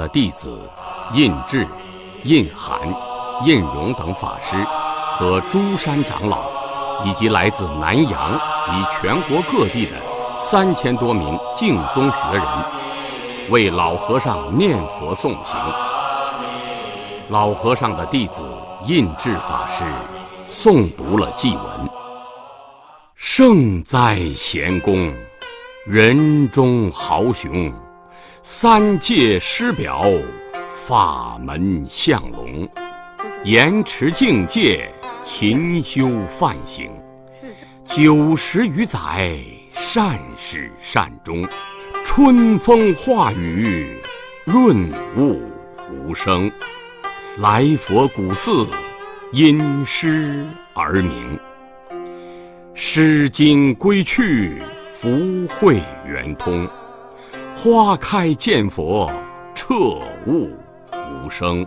的弟子印智、印涵、印荣等法师和诸山长老，以及来自南洋及全国各地的3000多名净宗学人，为老和尚念佛诵行。老和尚的弟子印智法师诵读了祭文：圣哉贤公，人中豪雄，三界师表，法门相龙，严持境界，勤修梵行，90余载，善始善终，春风化雨，润物无声。来佛古寺，因诗而名。诗经归去，福慧圆通。花开见佛，彻悟无声。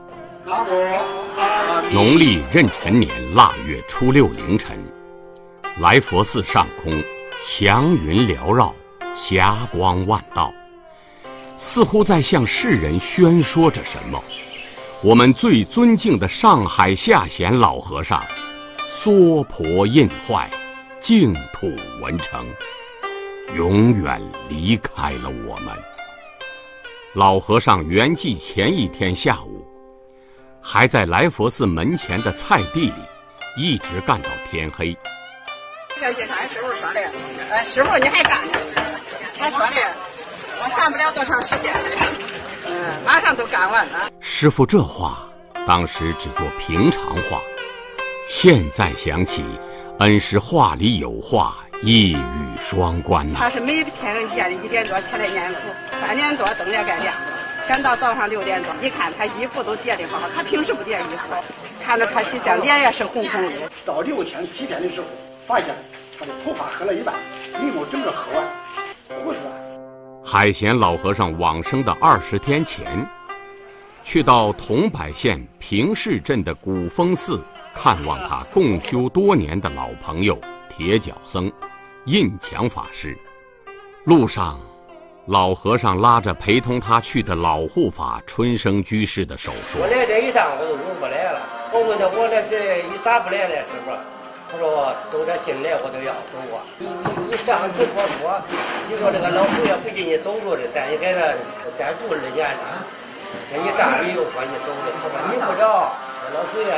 农历壬辰年腊月初6凌晨，来佛寺上空祥云缭绕，霞光万道，似乎在向世人宣说着什么。我们最尊敬的上海下贤老和尚娑婆印坏，净土文成，永远离开了我们。老和尚圆寂前一天下午，还在来佛寺门前的菜地里一直干到天黑。 这个俺师傅说的，师傅你还干呢？他说的，我干不了多长时间了，马上都干完了。 师傅这话当时只做平常话，现在想起，恩师话里有话，一语双关呐。 他是每天夜里1点多起来念佛，3点多灯也该亮了，赶到早上6点多，一看他衣服都叠得好，他平时不叠衣服，看着他西厢脸也是红红的。 到6天7天的时候，发现他的头发黑了一半，眉毛整个黑完，胡子。 海贤老和尚往生的20天前，去到桐柏县平市镇的古峰寺看望他共修多年的老朋友铁脚僧印强法师。路上，老和尚拉着陪同他去的老护法春生居士的手说：“ 我来这一趟我都用不来了。我问他我这是你咋不来了，师傅？他说都这进来我都要走啊。你上次我说，你说这个老佛爷不给你走路的，咱也给他再住2年了。这一站里又说你走的，他说你不着，老佛爷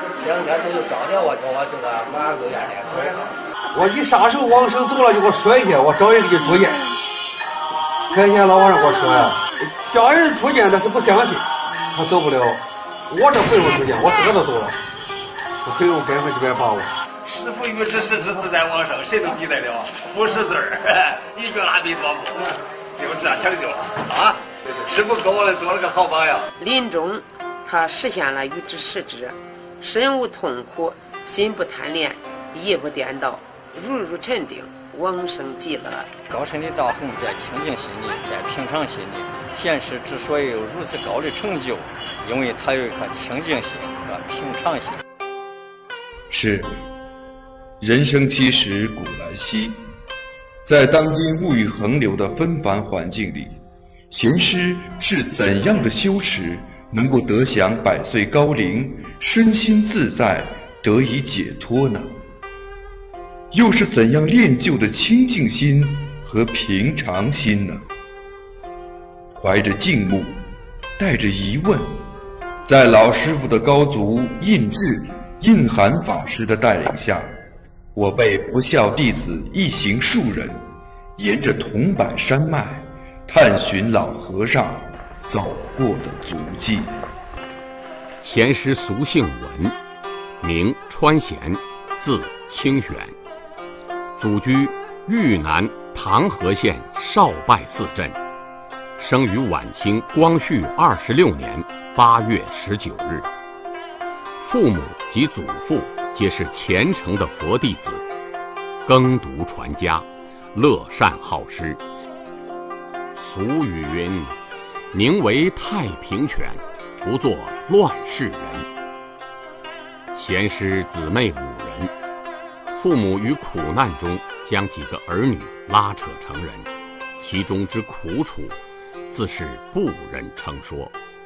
2天都又招着我，叫我这个马上都愿来走。 我一撒手往生走了，就给我摔下，我找人给出见。海贤老和尚给我说呀，叫人出见他是不相信，他走不了。我这不用出见，我自个都走了，我可以用100%100%把握。 师父欲知世之自在往生，谁能抵得了？不识字儿，一句阿弥陀佛，就这样成就了啊！师父给我们做了个好榜样。 临终，他实现了欲知世之，身无痛苦，心不贪恋，意不颠倒，如沉定，往生极乐。 高深的道行在清净心里，在平常心里。贤师之所以有如此高的成就，因为他有一颗清净心和平常心。 是。人生其实古来稀，在当今物欲横流的纷繁环境里，贤师是怎样的修持能够得享100岁高龄，身心自在，得以解脱呢？又是怎样练就的清净心和平常心呢？怀着敬慕，带着疑问，在老师傅的高足印智、印涵法师的带领下，我辈不孝弟子一行数人，沿着桐柏山脉，探寻老和尚走过的足迹。 贤师俗姓文，名川贤，字清玄，祖居豫南唐河县少拜寺镇，生于晚清光绪26年8月19日。父母及祖父皆是虔诚的佛弟子，耕读传家，乐善好施。俗语云：宁为太平犬，不做乱世人。贤师姊妹5人，父母于苦难中将几个儿女拉扯成人，其中之苦楚， 自是不忍称说。